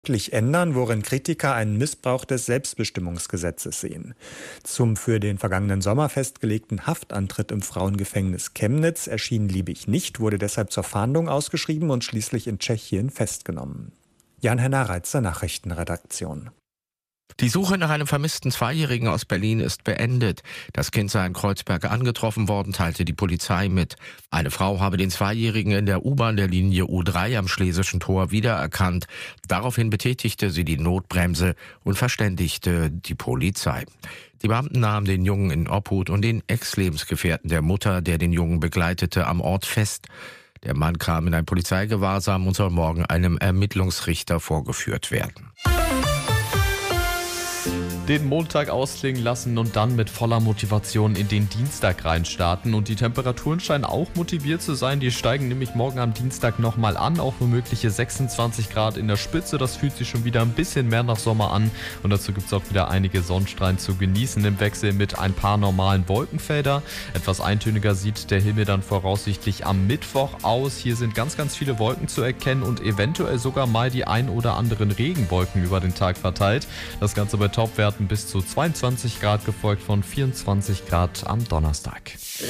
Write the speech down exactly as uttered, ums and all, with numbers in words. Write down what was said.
ändern, worin Kritiker einen Missbrauch des Selbstbestimmungsgesetzes sehen. Zum für den vergangenen Sommer festgelegten Haftantritt im Frauengefängnis Chemnitz erschien Liebig nicht, wurde deshalb zur Fahndung ausgeschrieben und schließlich in Tschechien festgenommen. Jan-Henner Reitzer, Nachrichtenredaktion. Die Suche nach einem vermissten Zweijährigen aus Berlin ist beendet. Das Kind sei in Kreuzberg angetroffen worden, teilte die Polizei mit. Eine Frau habe den Zweijährigen in der U-Bahn der Linie U drei am Schlesischen Tor wiedererkannt. Daraufhin betätigte sie die Notbremse und verständigte die Polizei. Die Beamten nahmen den Jungen in Obhut und den Ex-Lebensgefährten der Mutter, der den Jungen begleitete, am Ort fest. Der Mann kam in ein Polizeigewahrsam und soll morgen einem Ermittlungsrichter vorgeführt werden. Den Montag ausklingen lassen und dann mit voller Motivation in den Dienstag reinstarten. Und die Temperaturen scheinen auch motiviert zu sein. Die steigen nämlich morgen am Dienstag nochmal an, auch womögliche sechsundzwanzig Grad in der Spitze. Das fühlt sich schon wieder ein bisschen mehr nach Sommer an. Und dazu gibt es auch wieder einige Sonnenstrahlen zu genießen im Wechsel mit ein paar normalen Wolkenfelder. Etwas eintöniger sieht der Himmel dann voraussichtlich am Mittwoch aus. Hier sind ganz, ganz viele Wolken zu erkennen und eventuell sogar mal die ein oder anderen Regenwolken über den Tag verteilt. Das Ganze bei Topwerten bis zu zweiundzwanzig Grad, gefolgt von vierundzwanzig Grad am Donnerstag.